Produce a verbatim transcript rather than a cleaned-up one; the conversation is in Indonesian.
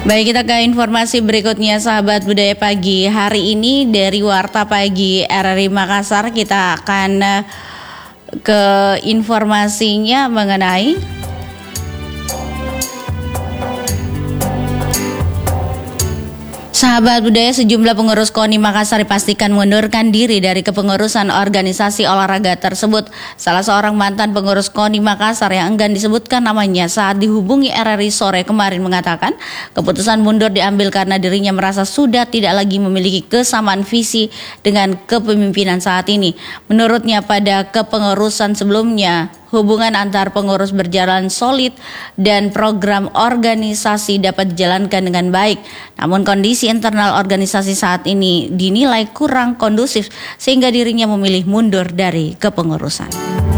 Baik, kita ke informasi berikutnya sahabat budaya pagi. Hari ini dari Warta Pagi R R I Makassar kita akan eh, ke informasinya mengenai sahabat budaya, sejumlah pengurus KONI Makassar dipastikan mengundurkan diri dari kepengurusan organisasi olahraga tersebut. Salah seorang mantan pengurus KONI Makassar yang enggan disebutkan namanya saat dihubungi R R I sore kemarin mengatakan keputusan mundur diambil karena dirinya merasa sudah tidak lagi memiliki kesamaan visi dengan kepemimpinan saat ini. Menurutnya pada kepengurusan sebelumnya hubungan antar pengurus berjalan solid dan program organisasi dapat dijalankan dengan baik. Namun kondisi internal organisasi saat ini dinilai kurang kondusif sehingga dirinya memilih mundur dari kepengurusan.